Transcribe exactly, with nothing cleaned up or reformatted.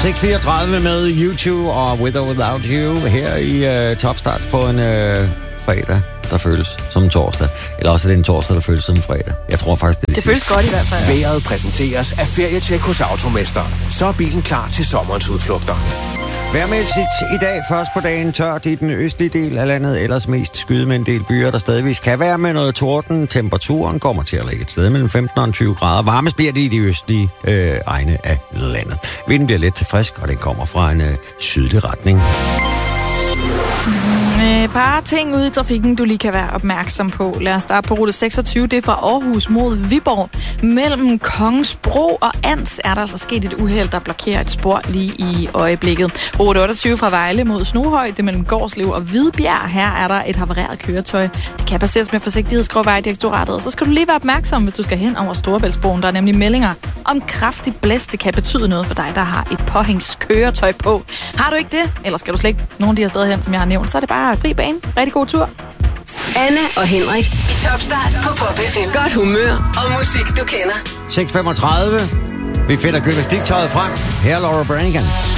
seks fireogtredive med U to og With or Without You her i uh, Topstart på en uh, fredag, der føles som en torsdag. Eller også er det en torsdag, der føles som en fredag. Jeg tror faktisk, det er det Det føles godt i hvert fald. Vejret præsenteres af Ferietjek hos Automester. Så er bilen klar til sommerens udflugter. Vejrmæssigt i dag først på dagen tørt i den østlige del af landet, ellers mest skyde med en del byer, der stadigvis kan være med noget torden. Temperaturen kommer til at ligge et sted mellem femten og tyve grader. Varmest bliver det i de østlige øh, egne af landet. Vinden bliver lidt til frisk, og den kommer fra en øh, sydlig retning. Et par ting ude i trafikken, du lige kan være opmærksom på. Lad os starte på rute seksogtyve. Det er fra Aarhus mod Viborg. Mellem Kongensbro og Ans er der altså sket et uheld, der blokerer et spor lige i øjeblikket. Rute otteogtyve fra Vejle mod Snoghøj. Det er mellem Gårdslev og Hvidbjerg. Her er der et havareret køretøj. Det kan passeres med forsigtighed, skriver Vejdirektoratet. Og så skal du lige være opmærksom, hvis du skal hen over Storebæltsbroen. Der er nemlig meldinger om kraftig blæst. Det kan betyde noget for dig, der har et påhængskøretøj på. Har du ikke det, eller skal du slet ikke nogen af de her steder hen, som jeg har nævnt, så er det bare fri bane. Rigtig god tur. Anne og Henrik i Topstart på Pop F M. Godt humør og musik, du kender. seks femogtredive. Vi finder gymnastiktøjet frem. Her er Laura Branigan.